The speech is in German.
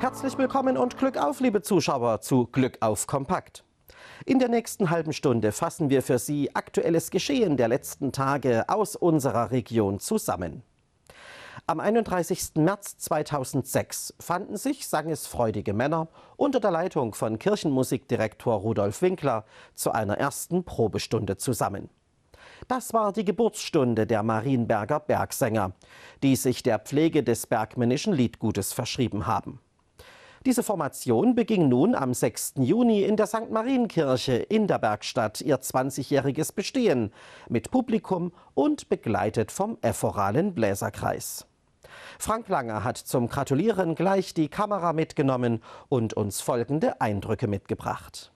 Herzlich willkommen und Glück auf, liebe Zuschauer, zu Glück auf Kompakt. In der nächsten halben Stunde fassen wir für Sie aktuelles Geschehen der letzten Tage aus unserer Region zusammen. Am 31. März 2006 fanden sich sangesfreudige Männer unter der Leitung von Kirchenmusikdirektor Rudolf Winkler zu einer ersten Probestunde zusammen. Das war die Geburtsstunde der Marienberger Bergsänger, die sich der Pflege des bergmännischen Liedgutes verschrieben haben. Diese Formation beging nun am 6. Juni in der St. Marienkirche in der Bergstadt ihr 20-jähriges Bestehen mit Publikum und begleitet vom Ephoralen Bläserkreis. Frank Langer hat zum Gratulieren gleich die Kamera mitgenommen und uns folgende Eindrücke mitgebracht.